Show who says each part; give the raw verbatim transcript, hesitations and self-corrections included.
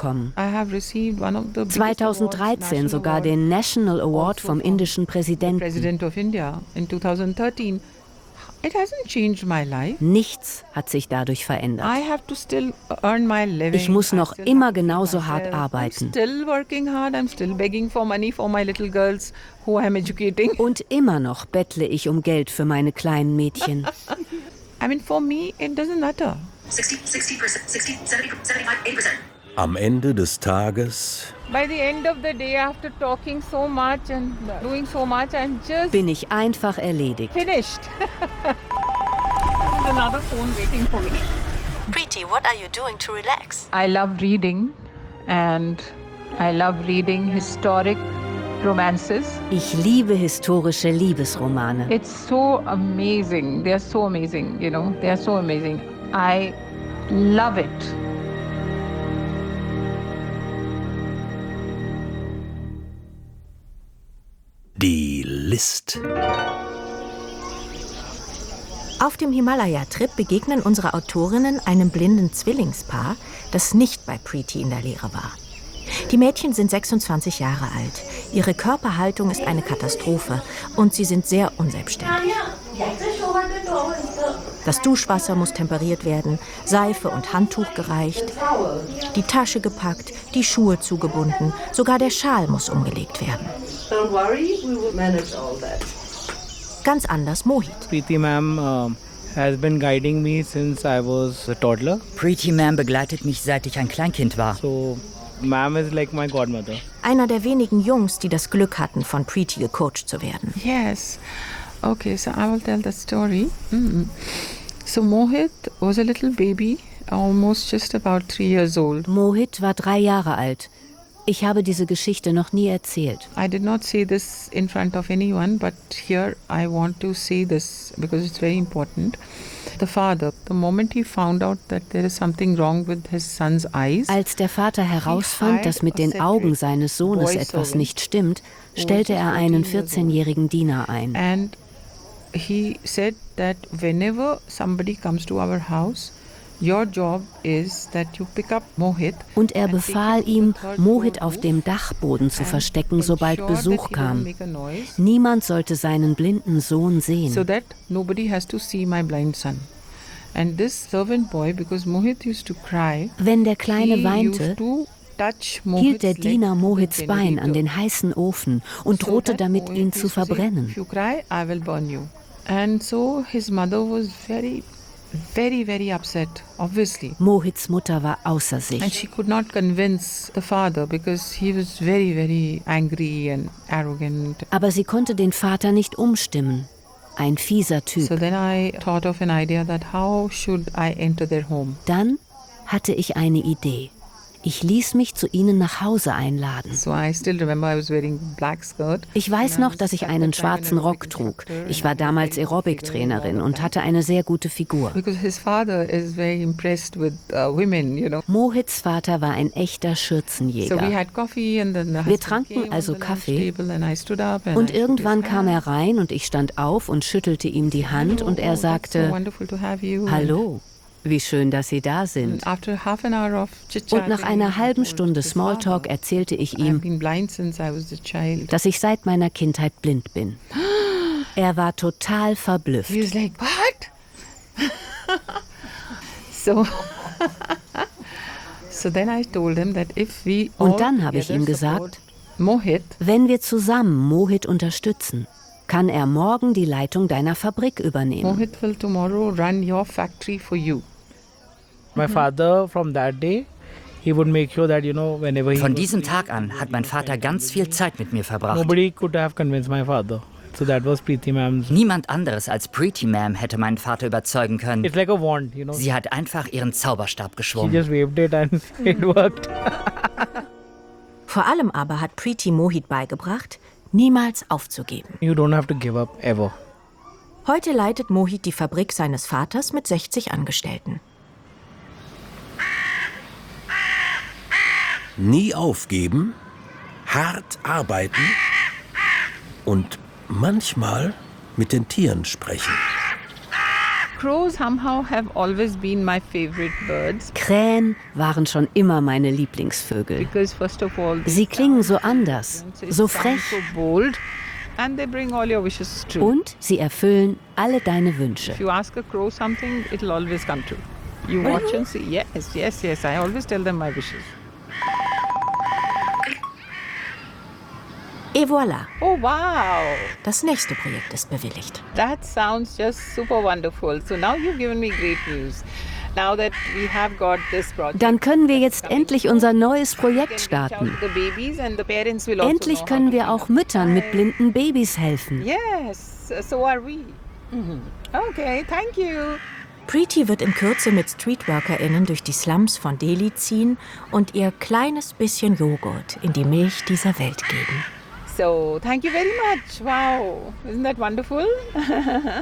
Speaker 1: bekommen. zweitausenddreizehn sogar den National Award vom indischen Präsidenten. Nichts hat sich dadurch verändert. Ich muss noch immer genauso hart arbeiten. Und immer noch bettle ich um Geld für meine kleinen Mädchen.
Speaker 2: Am Ende des Tages
Speaker 1: bin ich einfach erledigt.
Speaker 3: Preeti, what are you doing to relax?
Speaker 4: I love reading and I love reading historic romances.
Speaker 1: Ich liebe historische Liebesromane.
Speaker 4: It's so amazing. They're so amazing, you know. They're so amazing. I love it.
Speaker 2: Die List.
Speaker 3: Auf dem Himalaya-Trip begegnen unsere Autorinnen einem blinden Zwillingspaar, das nicht bei Preeti in der Lehre war. Die Mädchen sind sechsundzwanzig Jahre alt. Ihre Körperhaltung ist eine Katastrophe und sie sind sehr unselbstständig. Das Duschwasser muss temperiert werden, Seife und Handtuch gereicht, die Tasche gepackt, die Schuhe zugebunden, sogar der Schal muss umgelegt werden.
Speaker 5: Don't worry, we will manage all that.
Speaker 3: Ganz anders Mohit.
Speaker 6: Preeti Ma'am uh, has been guiding me since I was a toddler.
Speaker 7: Preeti Ma'am begleitet mich, seit ich ein Kleinkind war.
Speaker 6: So, Ma'am is like my godmother.
Speaker 3: Einer der wenigen Jungs, die das Glück hatten, von Preeti gecoacht zu werden.
Speaker 4: Yes. Okay, so I will tell the story. Mm-hmm. So Mohit was a little baby, almost just about three years old.
Speaker 1: Mohit war drei Jahre alt. Ich habe diese Geschichte noch nie erzählt.
Speaker 4: I did not say this in front of anyone, but here I want to say this because it's very important. The father, the moment he found out that there is something wrong with his son's eyes,
Speaker 1: als der Vater herausfand, dass mit den Augen seines Sohnes etwas nicht stimmt, stellte er einen vierzehnjährigen Diener ein.
Speaker 4: And he said that whenever somebody comes to our house, your job is that you pick up Mohit.
Speaker 1: Und er befahl ihm, Mohit auf dem Dachboden zu verstecken, sobald Besuch kam. Niemand sollte seinen blinden Sohn sehen.
Speaker 4: So that nobody has to see my blind son. And this servant boy, because Mohit used to cry,
Speaker 1: wenn der Kleine weinte, hielt der Diener Mohits Bein an den heißen Ofen und drohte damit, ihn zu verbrennen.
Speaker 4: If you cry, I will burn you. And so his mother was very Very, very upset, obviously.
Speaker 1: Mohits Mutter war außer sich.
Speaker 4: And she could not convince the father because he was very, very angry and arrogant.
Speaker 1: Aber sie konnte den Vater nicht umstimmen. Ein fieser Typ.
Speaker 4: So then I thought of an idea that how should I enter their home?
Speaker 1: Dann hatte ich eine Idee. Ich ließ mich zu ihnen nach Hause einladen.
Speaker 4: So I still remember I was wearing black skirt.
Speaker 1: Ich weiß noch, dass ich einen schwarzen Rock trug. Ich war damals Aerobic-Trainerin und hatte eine sehr gute Figur.
Speaker 4: Because his father is very impressed with uh, women, you know.
Speaker 1: Mohits Vater war ein echter Schürzenjäger.
Speaker 4: So we had coffee and then
Speaker 1: Wir tranken also Kaffee und irgendwann kam er rein und ich stand auf und schüttelte ihm die Hand und er sagte, hallo. Wie schön, dass Sie da sind. Und nach einer halben Stunde Smalltalk erzählte ich ihm, dass ich seit meiner Kindheit blind bin. Er war total verblüfft. Und dann habe ich ihm gesagt, wenn wir zusammen Mohit unterstützen, kann er morgen die Leitung deiner Fabrik übernehmen.
Speaker 4: Mohit will tomorrow run your factory for you.
Speaker 6: My father from that day, he would make sure that, you know, whenever he
Speaker 7: Von diesem Tag an hat mein Vater ganz viel Zeit mit mir verbracht.
Speaker 6: Nobody could have convinced my father. So that was Preeti Ma'am's.
Speaker 7: Niemand anderes als Preeti Ma'am hätte meinen Vater überzeugen können.
Speaker 6: It's like a wand, you know.
Speaker 7: Sie hat einfach ihren Zauberstab geschwungen.
Speaker 6: She just waved it and it worked.
Speaker 3: Vor allem aber hat Preeti Mohit beigebracht, niemals aufzugeben.
Speaker 6: You don't have to give up ever.
Speaker 3: Heute leitet Mohit die Fabrik seines Vaters mit sechzig Angestellten.
Speaker 2: Nie aufgeben, hart arbeiten und manchmal mit den Tieren sprechen.
Speaker 4: Crows somehow have always been my favorite birds.
Speaker 1: Krähen waren schon immer meine Lieblingsvögel.
Speaker 4: Because first of all,
Speaker 1: sie klingen so anders, so frech.
Speaker 4: So bold, and they bring all your wishes true.
Speaker 1: Und sie erfüllen alle deine Wünsche.
Speaker 4: If you ask a crow something, it'll always come true. You watch and see. Yes, yes, yes. I always tell them my wishes.
Speaker 3: Et voilà.
Speaker 4: Oh, wow.
Speaker 3: Das nächste Projekt ist bewilligt.
Speaker 4: That sounds just super wonderful. So now you've given me great news. Now that we have got this project.
Speaker 1: Dann können wir jetzt endlich unser neues Projekt starten. Endlich können wir auch Müttern mit blinden Babys helfen.
Speaker 4: Yes, so are we. Okay, thank you.
Speaker 3: Preeti wird in Kürze mit StreetworkerInnen durch die Slums von Delhi ziehen und ihr kleines bisschen Joghurt in die Milch dieser Welt geben.
Speaker 4: So, thank you very much. Wow, isn't that wonderful?